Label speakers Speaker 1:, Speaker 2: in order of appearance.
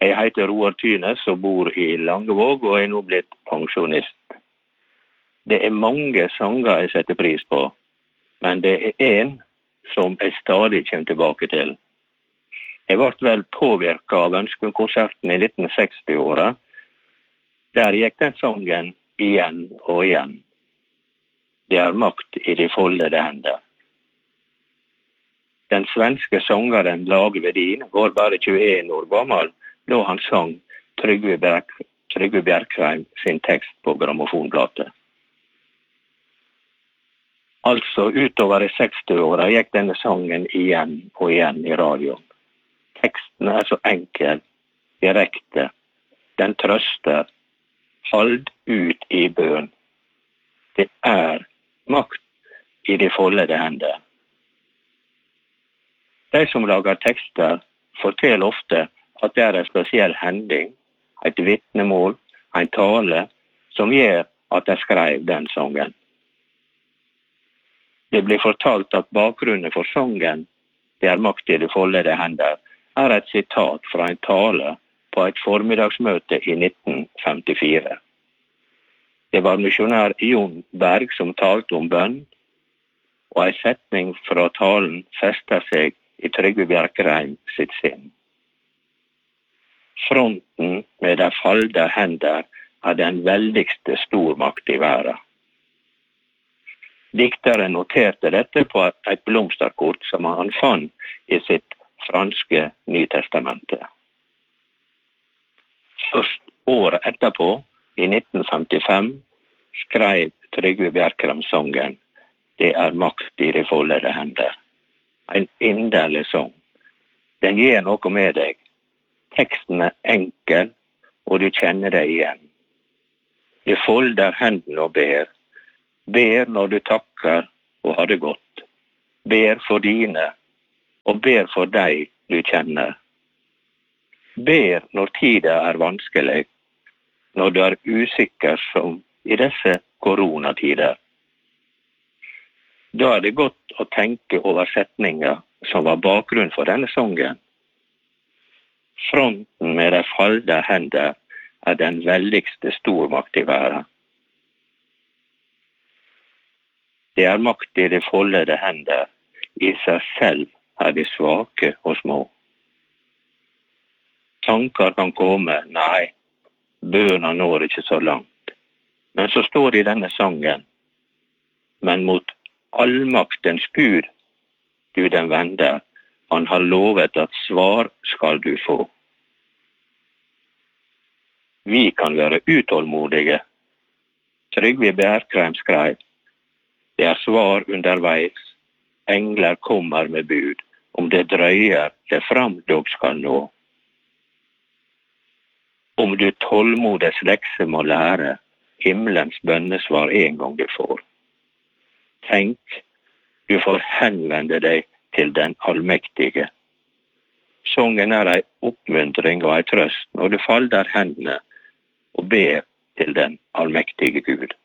Speaker 1: Jeg heter Roar Tynes og bor i Langevåg og er nå blitt pensjonist. Det er mange sanger jeg setter pris på, men det er en som jeg stadig kommer tilbake til. Jeg ble vel påvirket av Ønskekonserten i 1960-åra. Der gikk den sangen igjen og igjen. Det er makt i de foldede hender. Den svenske sangeren Lage Vedin var bare 21 år gammel da han sang Trygve Bjerkreim sin tekst på grammofonplate. Altså utover i 60-åra gikk denne sangen igjen og igjen i radioen. Teksten er så enkel, direkte. Den trøster. Hold ut i bøn. Det er makt i de foldede hender. De som lager tekster forteller ofte at det er en spesiell hending, et vitnemål, en tale, som gjør at de skrev den sangen. Det blir fortalt at bakgrunnen for sangen, det er makt i de foldede hender, er et sitat fra en tale på et formiddagsmøte i 1954. Det var misjonær Jon Berg som talte om bønn, og en setning fra talen fester seg i Trygve Bjerkreim sitt sinn. Fronten med de falde hender er den veldigste stormakt i verden. Dikteren noterte dette på et blomsterkort som han fant i sitt franske Nytestamentet. Først året etterpå, i 1955, skrev Trygve Bjerkreim sangen «Det er makt i de foldede hender». En inderlig sang. Den gir noe med deg. Teksten er enkel, og du kjenner deg igjen. Du folder hendene og ber. Ber når du takker og har det godt. Ber for dine, og ber for deg du kjenner. Ber når tida er vanskelig, når du er usikker som i disse koronatider. Da er det godt å tenke over setninger som var bakgrunn for denne sangen. Fronten med de falde hender er den veldigste stormakt i verden. Det er makt i de foldede hender, i seg selv er de svake og små. Tanker kan komme, nei, bønene når ikke så langt. Men så står det i denne sangen, men mot allmaktens Gud, du den vender, han har lovet at svar skal du få. Vi kan være utålmodige. Trygve Bjerkreim skrev, det er svar underveis, engler kommer med bud, om det drøyer, det fram dog skal nå. Om du tålmodes lekse må lære, himmelens bønnesvar en gang du får. Tenk, du får henvende deg til den allmektige. Sangen er en oppmuntring og en trøst når du falder hendene og ber til den allmektige Gud.